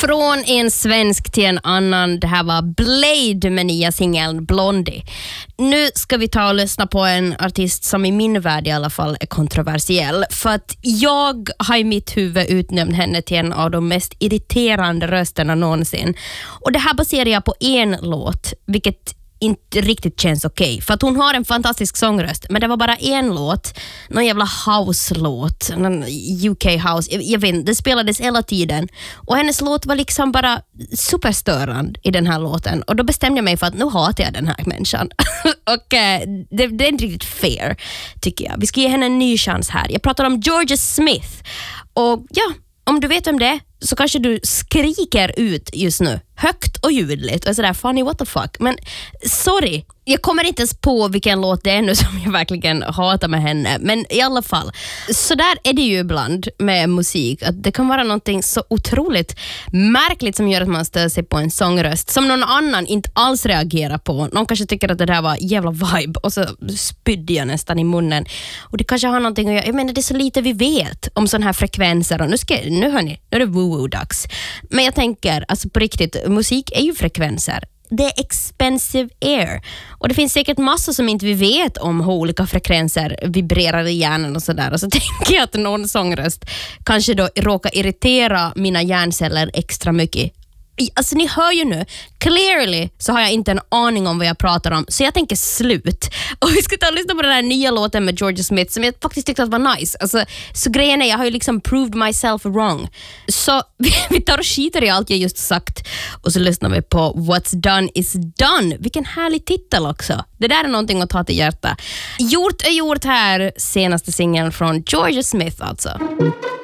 Från en svensk till en annan. Det här var Blade med nya singeln Blondie. Nu ska vi ta och lyssna på en artist som i min värld i alla fall är kontroversiell. För att jag har i mitt huvud utnämnt henne till en av de mest irriterande rösterna någonsin. Och det här baserar jag på en låt, vilket inte riktigt känns okej. För att hon har en fantastisk sångröst. Men det var bara en låt. Någon jävla house-låt. Någon UK house. Jag vet inte, det spelades hela tiden. Och hennes låt var liksom bara superstörande i den här låten. Och då bestämde jag mig för att nu hatar jag den här människan. Och det är inte riktigt fair, tycker jag. Vi ska ge henne en ny chans här. Jag pratar om Georgia Smith. Och ja, om du vet om det så kanske du skriker ut just nu. Högt och ljudligt. Och sådär, funny what the fuck. Men sorry, jag kommer inte ens på vilken låt det är nu som jag verkligen hatar med henne. Men i alla fall, så där är det ju ibland med musik. Att det kan vara någonting så otroligt märkligt som gör att man stör sig på en sångröst som någon annan inte alls reagerar på. Någon kanske tycker att det där var jävla vibe och så spydde jag nästan i munnen. Och det kanske har någonting att göra. Jag menar, det är så lite vi vet om sådana här frekvenser. Och nu hörni, nu är det woo-woo-dags. Men jag tänker, alltså på riktigt, musik är ju frekvenser. Det är expensive air. Och det finns säkert massor som inte vi vet om hur olika frekvenser vibrerar i hjärnan och sådär. Och så tänker jag att någon sångröst kanske då råkar irritera mina hjärnceller extra mycket. Alltså ni hör ju nu, clearly så har jag inte en aning om vad jag pratar om, så jag tänker slut. Och vi ska ta och lyssna på den här nya låten med Georgia Smith som jag faktiskt tyckte att var nice. Alltså, så grejen är, jag har ju liksom proved myself wrong. Så vi tar och skiter i allt jag just sagt och så lyssnar vi på What's Done Is Done. Vilken härlig titel också. Det där är någonting att ta till hjärta. Gjort är gjort här, senaste singeln från Georgia Smith alltså.